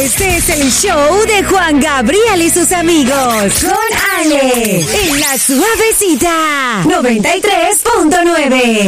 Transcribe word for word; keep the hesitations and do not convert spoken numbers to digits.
Este es el show de Juan Gabriel y sus amigos. Con Ale. En la suavecita. noventa y tres punto nueve.